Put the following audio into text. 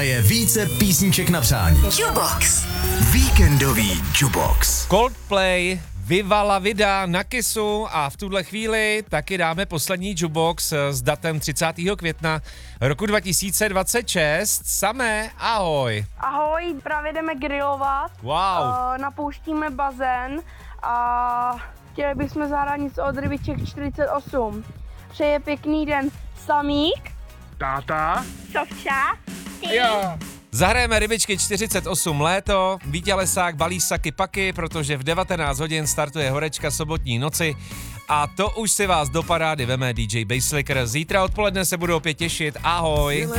hraje více písniček na přání. Jukebox. Víkendový Jukebox. Coldplay, Viva la vida na Kissu a v tuhle chvíli taky dáme poslední Jukebox s datem 30. května roku 2026. Samé, ahoj. Ahoj, právě jdeme grillovat. Wow. Napouštíme bazén a chtěli bychom zahrát něco od Rybiček 48. Přeje pěkný den Samík, Táta. Sovča, Jo. Zahrajeme Rybičky 48 léto, Vítě Lesák balí saky paky, protože v 19 hodin startuje horečka sobotní noci a to už si vás do parády veme DJ Basslicker. Zítra odpoledne se budu opět těšit, ahoj.